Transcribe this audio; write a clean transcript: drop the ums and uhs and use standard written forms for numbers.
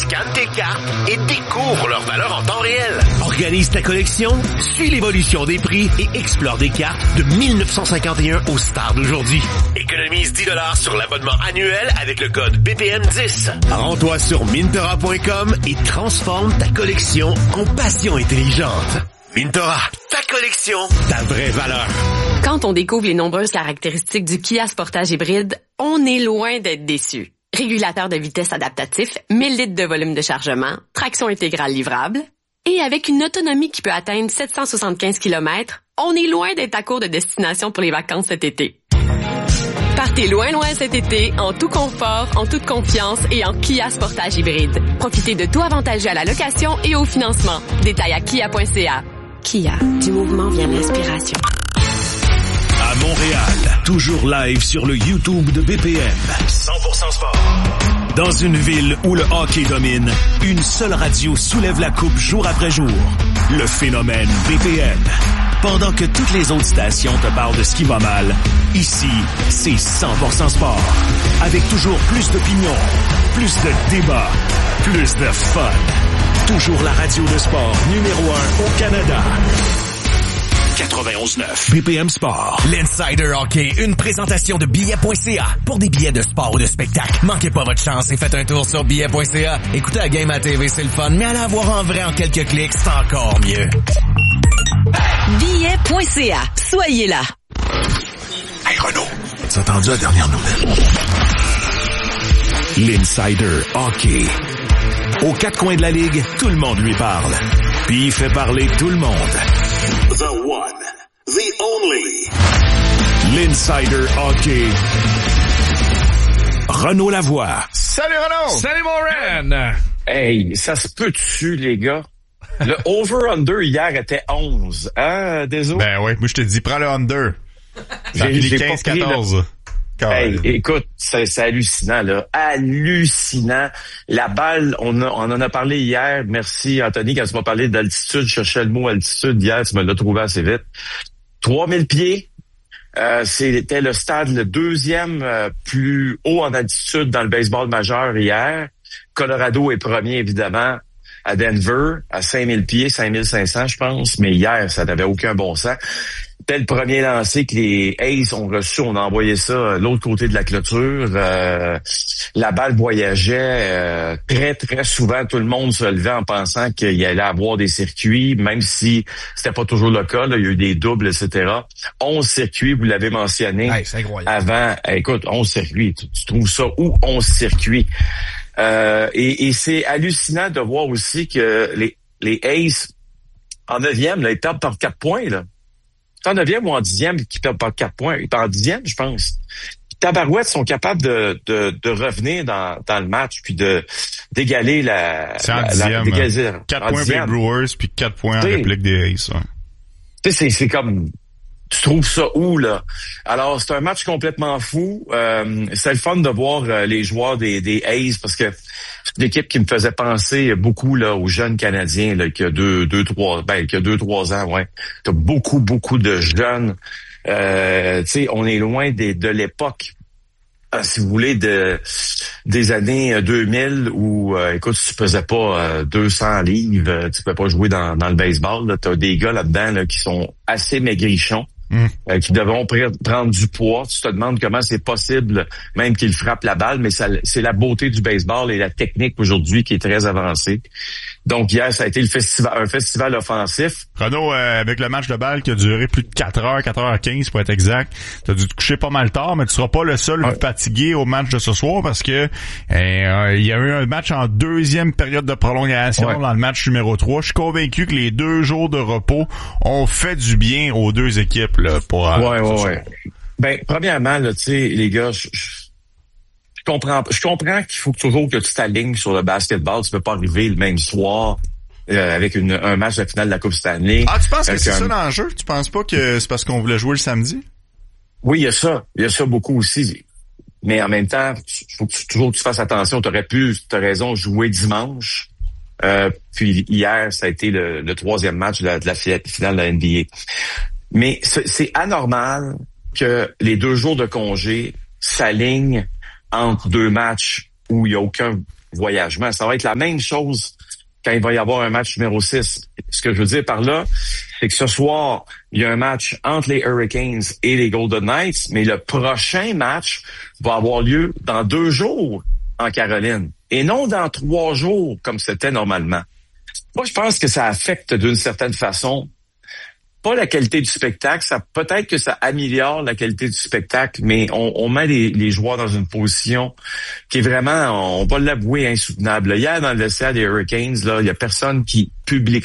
Scanne tes cartes et découvre leur valeur en temps réel. Organise ta collection, suis l'évolution des prix et explore des cartes de 1951 aux stars d'aujourd'hui. Économise 10$ sur l'abonnement annuel avec le code BPM10. Rends-toi sur Mintora.com et transforme ta collection en passion intelligente. Mintora, ta collection, ta vraie valeur. Quand on découvre les nombreuses caractéristiques du Kia Sportage hybride, on est loin d'être déçu. Régulateur de vitesse adaptatif, 1000 litres de volume de chargement, traction intégrale livrable, et avec une autonomie qui peut atteindre 775 km, on est loin d'être à court de destination pour les vacances cet été. Partez loin cet été, en tout confort, en toute confiance et en Kia Sportage hybride. Profitez de tout avantageux à la location et au financement. Détails à kia.ca. Kia, du mouvement vient l'inspiration. À Montréal, toujours live sur le YouTube de BPM. 100% sport. Dans une ville où le hockey domine, une seule radio soulève la coupe jour après jour. Le phénomène BPM. Pendant que toutes les autres stations te parlent de ce qui va mal, ici, c'est 100% sport. Avec toujours plus d'opinions, plus de débats, plus de fun. Toujours la radio de sport numéro 1 au Canada. 91.9 BPM Sport. L'Insider Hockey, une présentation de billets.ca. Pour des billets de sport ou de spectacle, manquez pas votre chance et faites un tour sur billets.ca. Écoutez la game à TV, c'est le fun, mais allez la voir en vrai en quelques clics, c'est encore mieux. Billets.ca. Soyez là. Hey Renaud, t'as entendu la dernière nouvelle? L'Insider Hockey. Aux quatre coins de la ligue, tout le monde lui parle. Puis il fait parler tout le monde. The one, the only. L'Insider Hockey. Renaud Lavoie. Salut Renaud! Salut mon Ren! Hey, ça se peut-tu, les gars? Le over-under hier était 11. Hein, désolé? Ben oui, moi je te dis, prends le under. Ça J'ai finit pas 15-14. Hey, écoute, c'est hallucinant, là. Hallucinant. La balle, on en a parlé hier. Merci, Anthony, quand tu m'as parlé d'altitude. Je cherchais le mot altitude hier. Tu me l'as trouvé assez vite. 3000 pieds. C'était le stade le deuxième plus haut en altitude dans le baseball majeur hier. Colorado est premier, évidemment, à Denver, à 5000 pieds, 5500, je pense. Mais hier, ça n'avait aucun bon sens. C'était le premier lancé que les Aces ont reçu. On a envoyé ça de l'autre côté de la clôture. La balle voyageait très, très souvent. Tout le monde se levait en pensant qu'il allait avoir des circuits, même si c'était pas toujours le cas. Là, il y a eu des doubles, etc. 11 circuits, vous l'avez mentionné. Hey, c'est incroyable. Avant, écoute, 11 circuits. Tu trouves ça où, 11 circuits? Et c'est hallucinant de voir aussi que les Aces, en 9e, là, ils perdent par 4 points, là. En 9e ou en 10e, qui perdent par 4 points. Ils perdent en 10e, je pense. Tabarouettes sont capables de revenir dans le match puis d'égaler la... C'est en 10e. 4 points avec Brewers puis 4 points en réplique des Aces. Ouais. Tu sais, c'est comme... Tu trouves ça où, là? Alors, c'est un match complètement fou. C'est le fun de voir les joueurs des Aces parce que c'est une équipe qui me faisait penser beaucoup là aux jeunes Canadiens là, qui a 2-3 ans, ouais. T'as beaucoup de jeunes. Tu sais, on est loin de l'époque, si vous voulez, des années 2000 où, écoute, tu faisais pas 200 livres, tu pouvais pas jouer dans le baseball. Là. T'as des gars là-dedans là, qui sont assez maigrichons. Qui devront prendre du poids. Tu te demandes comment c'est possible, même qu'ils frappent la balle, mais c'est la beauté du baseball et la technique aujourd'hui qui est très avancée. Donc hier, ça a été un festival offensif. Renaud, avec le match de balle qui a duré plus de 4h15 pour être exact, t'as dû te coucher pas mal tard, mais tu seras pas le seul fatigué au match de ce soir parce que il y a eu un match en deuxième période de prolongation dans le match numéro 3. Je suis convaincu que les 2 jours de repos ont fait du bien aux deux équipes là, pour ouais. Ben, premièrement, là, tu sais, les gars, je comprends qu'il faut toujours que tu t'alignes sur le basketball. Tu peux pas arriver le même soir avec un match de finale de la Coupe Stanley. Ah, tu penses que c'est ça l'enjeu? Tu penses pas que c'est parce qu'on voulait jouer le samedi? Oui, il y a ça. Il y a ça beaucoup aussi. Mais en même temps, il faut toujours que tu fasses attention. T'as raison, jouer dimanche. Puis hier, ça a été le 3e match de la finale de la NBA. Mais c'est anormal que les 2 jours de congé s'alignent entre 2 matchs où il y a voyagement. Ça va être la même chose quand il va y avoir un match numéro 6. Ce que je veux dire par là, c'est que ce soir, il y a un match entre les Hurricanes et les Golden Knights, mais le prochain match va avoir lieu dans 2 jours en Caroline et non dans 3 jours comme c'était normalement. Moi, je pense que ça affecte d'une certaine façon pas la qualité du spectacle, ça peut-être que ça améliore la qualité du spectacle, mais on met les joueurs dans une position qui est vraiment, on va l'avouer, insoutenable. Hier, dans le vestiaire des Hurricanes, là, il y a personne qui publiquement